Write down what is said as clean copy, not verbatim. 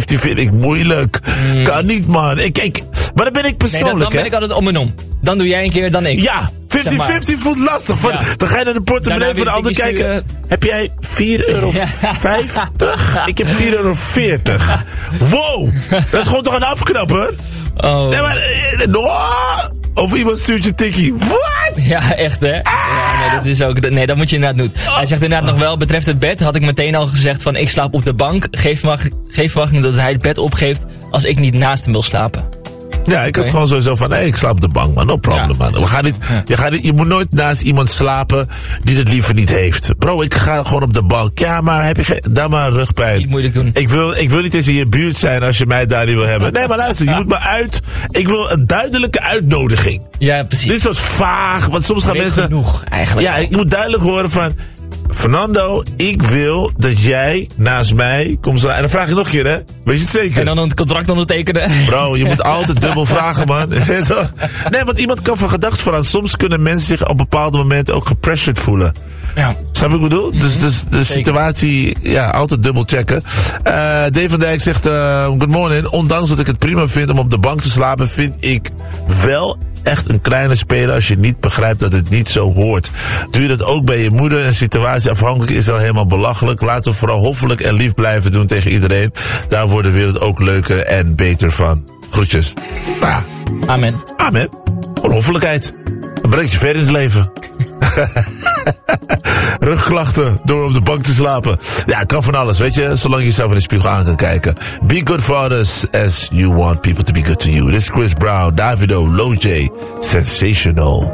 vind ik moeilijk. Kan niet, man. Maar dan ben ik persoonlijk, dan ben ik altijd om en om. Dan doe jij een keer, dan ik. Ja, 50-50 voelt lastig. Dan ga je naar de portemonnee van de ander kijken. Heb jij €4,50? Ik heb €4,40. Wow, dat is gewoon toch een afknapper? Oh. Nee, maar... Of iemand stuurt je tikkie. What? Ja, echt hè? Ja, nee, dat is ook... Nee, dat moet je inderdaad doen. Hij zegt inderdaad nog wel, betreft het bed had ik meteen al gezegd van ik slaap op de bank. Geef verwachting dat hij het bed opgeeft als ik niet naast hem wil slapen. Ja, ik had gewoon sowieso van, ik slaap op de bank, man. No problem, man. Je moet nooit naast iemand slapen die het liever niet heeft. Bro, ik ga gewoon op de bank. Ja, maar heb je dan maar rugpijn. Niet moeilijk doen. Ik wil niet eens in je buurt zijn als je mij daar niet wil hebben. Nee, maar luister, je moet me uit. Ik wil een duidelijke uitnodiging. Ja, precies. Dit is wat vaag, want soms gaan mensen... genoeg, eigenlijk. Ja, ik moet duidelijk horen van... Fernando, ik wil dat jij naast mij komt staan. En dan vraag je nog een keer, hè? Weet je het zeker? En dan een contract ondertekenen. Bro, je moet altijd dubbel vragen, man. Nee, want iemand kan van gedachten veranderen. Soms kunnen mensen zich op bepaalde momenten ook gepressured voelen. Ja. Snap je wat ik bedoel? Dus de situatie, ja, altijd dubbel checken. Dave van Dijk zegt, good morning. Ondanks dat ik het prima vind om op de bank te slapen, vind ik wel echt een kleine speler als je niet begrijpt dat het niet zo hoort. Doe je dat ook bij je moeder en situatieafhankelijk is dat helemaal belachelijk. Laten we vooral hoffelijk en lief blijven doen tegen iedereen. Daar wordt de wereld ook leuker en beter van. Groetjes. Nou, amen. Amen. Voor hoffelijkheid. Dat brengt je ver in het leven. Rugklachten door op de bank te slapen. Ja, kan van alles, weet je. Zolang je jezelf in de spiegel aan kan kijken. Be good for others as you want people to be good to you. This is Chris Brown, Davido, Lil J. Sensational.